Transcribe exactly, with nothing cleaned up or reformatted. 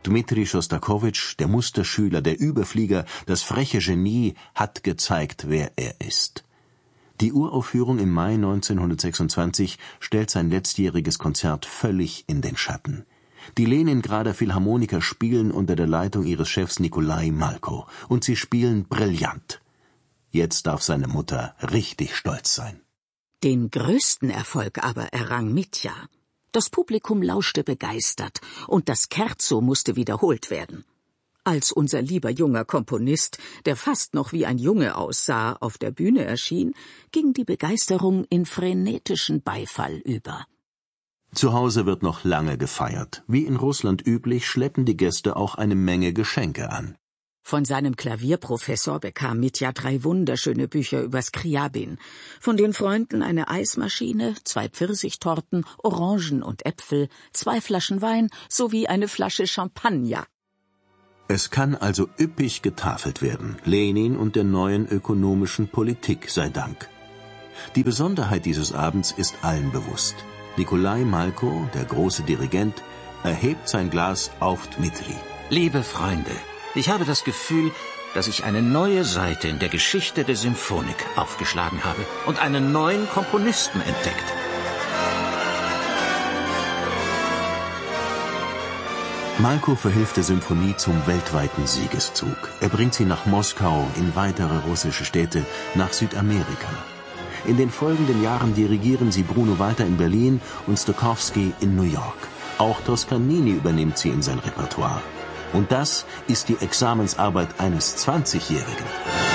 Dmitri Schostakowitsch, der Musterschüler, der Überflieger, das freche Genie, hat gezeigt, wer er ist. Die Uraufführung im Mai neunzehnhundertsechsundzwanzig stellt sein letztjähriges Konzert völlig in den Schatten. Die Leningrader Philharmoniker spielen unter der Leitung ihres Chefs Nikolai Malko. Und sie spielen brillant. Jetzt darf seine Mutter richtig stolz sein. Den größten Erfolg aber errang Mitja. Das Publikum lauschte begeistert und das Scherzo musste wiederholt werden. Als unser lieber junger Komponist, der fast noch wie ein Junge aussah, auf der Bühne erschien, ging die Begeisterung in frenetischen Beifall über. Zu Hause wird noch lange gefeiert. Wie in Russland üblich, schleppen die Gäste auch eine Menge Geschenke an. Von seinem Klavierprofessor bekam Mitja drei wunderschöne Bücher über Skriabin. Von den Freunden eine Eismaschine, zwei Pfirsichtorten, Orangen und Äpfel, zwei Flaschen Wein sowie eine Flasche Champagner. Es kann also üppig getafelt werden, Lenin und der neuen ökonomischen Politik sei Dank. Die Besonderheit dieses Abends ist allen bewusst. Nikolai Malko, der große Dirigent, erhebt sein Glas auf Dmitri. Liebe Freunde, ich habe das Gefühl, dass ich eine neue Seite in der Geschichte der Symphonik aufgeschlagen habe und einen neuen Komponisten entdeckt. Malko verhilft der Symphonie zum weltweiten Siegeszug. Er bringt sie nach Moskau, in weitere russische Städte, nach Südamerika. In den folgenden Jahren dirigieren sie Bruno Walter in Berlin und Stokowski in New York. Auch Toscanini übernimmt sie in sein Repertoire. Und das ist die Examensarbeit eines zwanzigjährigen.